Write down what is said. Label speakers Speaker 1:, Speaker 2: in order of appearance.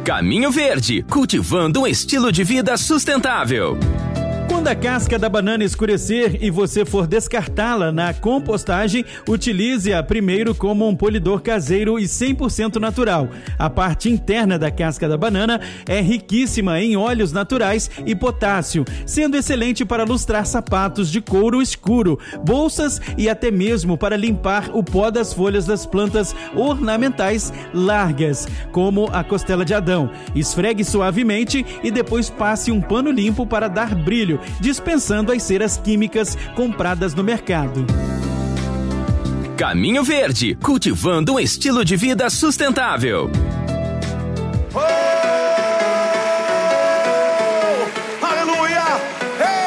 Speaker 1: Caminho Verde, cultivando um estilo de vida sustentável.
Speaker 2: Quando a casca da banana escurecer e você for descartá-la na compostagem, utilize-a primeiro como um polidor caseiro e 100% natural. A parte interna da casca da banana é riquíssima em óleos naturais e potássio, sendo excelente para lustrar sapatos de couro escuro, bolsas e até mesmo para limpar o pó das folhas das plantas ornamentais largas, como a costela de Adão. Esfregue suavemente e depois passe um pano limpo para dar brilho, dispensando as ceras químicas compradas no mercado.
Speaker 1: Caminho Verde, cultivando um estilo de vida sustentável.